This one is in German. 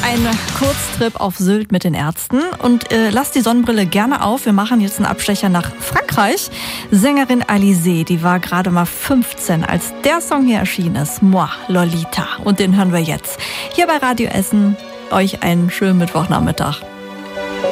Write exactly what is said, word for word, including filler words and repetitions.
ein Kurztrip auf Sylt mit den Ärzten. Und äh, lasst die Sonnenbrille gerne auf. Wir machen jetzt einen Abstecher nach Frankreich. Sängerin Alizée, die war gerade mal fünfzehn, als der Song hier erschienen ist. Moi, Lolita. Und den hören wir jetzt. Hier bei Radio Essen. Euch einen schönen Mittwochnachmittag.